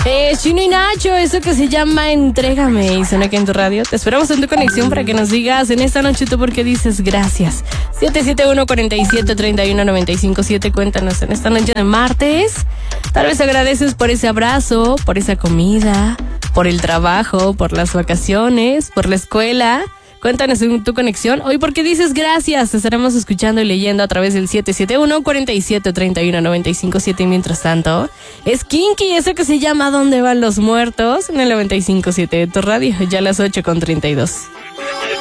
Chino y Nacho, eso que se llama Entrégame y suena aquí en tu radio. Te esperamos en tu conexión para que nos digas en esta noche tú por qué dices gracias. 771-47-31-95-7. Cuéntanos en esta noche de martes. Tal vez agradeces por ese abrazo, por esa comida, por el trabajo, por las vacaciones, por la escuela. Cuéntanos en tu conexión. Hoy, ¿por qué dices gracias? Te estaremos escuchando y leyendo a través del 771-47-31-95-7. Y mientras tanto, es Kinky, eso que se llama ¿Dónde van los muertos? En el 95.7 de tu radio, ya a las 8:32.